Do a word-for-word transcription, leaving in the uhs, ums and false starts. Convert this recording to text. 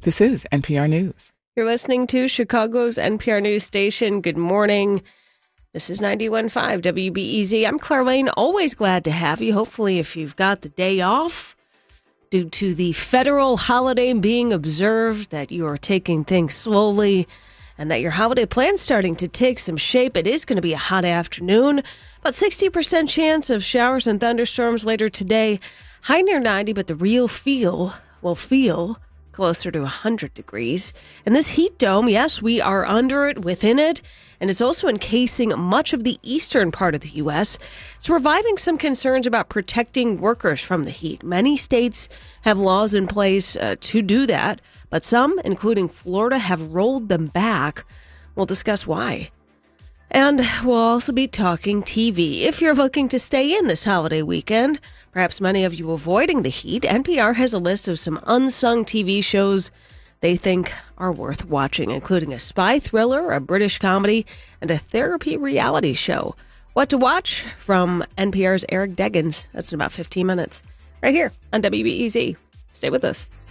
This is N P R News. You're listening to Chicago's N P R News station. Good morning. This is ninety-one point five W B E Z. I'm Claire Lane. Always glad to have you. Hopefully, if you've got the day off due to the federal holiday being observed, that you are taking things slowly and that your holiday plan's starting to take some shape. It is going to be a hot afternoon. About sixty percent chance of showers and thunderstorms later today. High near ninety, but the real feel will feel closer to one hundred degrees. And this heat dome, yes, we are under it, within it, and it's also encasing much of the eastern part of the U S. It's reviving some concerns about protecting workers from the heat. Many states have laws in place uh, to do that, but some, including Florida, have rolled them back. We'll discuss why. And we'll also be talking T V. If you're looking to stay in this holiday weekend, perhaps many of you avoiding the heat, N P R has a list of some unsung T V shows they think are worth watching, including a spy thriller, a British comedy, and a therapy reality show. What to watch from N P R's Eric Deggans. That's in about fifteen minutes, right here on W B E Z. Stay with us.